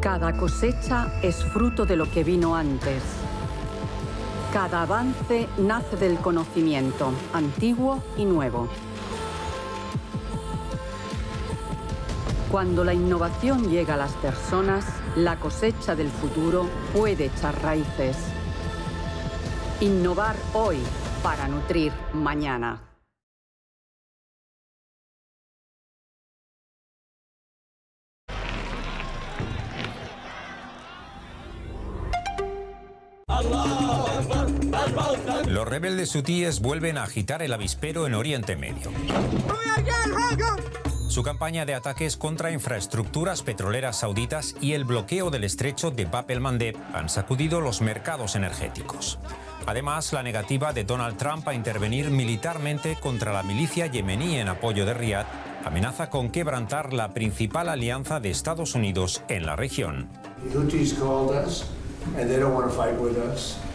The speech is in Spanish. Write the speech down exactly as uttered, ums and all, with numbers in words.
Cada cosecha es fruto de lo que vino antes. Cada avance nace del conocimiento, antiguo y nuevo. Cuando la innovación llega a las personas, la cosecha del futuro puede echar raíces. Innovar hoy para nutrir mañana. Los rebeldes hutíes vuelven a agitar el avispero en Oriente Medio. Su campaña de ataques contra infraestructuras petroleras sauditas y el bloqueo del estrecho de Bab el-Mandeb han sacudido los mercados energéticos. Además, la negativa de Donald Trump a intervenir militarmente contra la milicia yemení en apoyo de Riad amenaza con quebrantar la principal alianza de Estados Unidos en la región. The Houthis called us and they don't want to fight with us.